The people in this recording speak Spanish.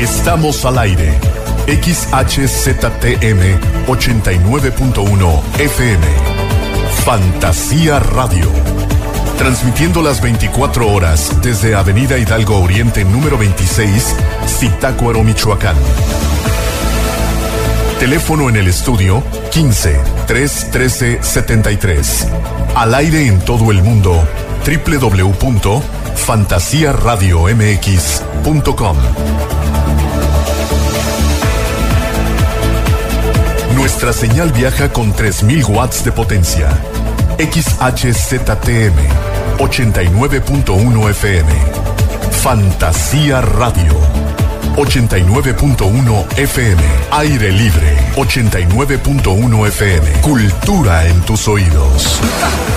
Estamos al aire. XHZTM 89.1 FM. Fantasía Radio. Transmitiendo las 24 horas desde Avenida Hidalgo Oriente número 26, Zitácuaro, Michoacán. Teléfono en el estudio 15-313-73. Al aire en todo el mundo, www.fantasiaradiomx.com. Nuestra señal viaja con 3000 watts de potencia. XHZTM 89.1 FM. Fantasía Radio 89.1 FM. Aire libre 89.1 FM. Cultura en tus oídos.